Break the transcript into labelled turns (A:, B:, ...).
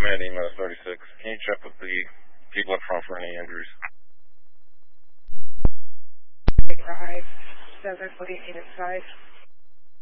A: Command EMS 36. Can you check with the people up front for any injuries?
B: Right. 748 inside.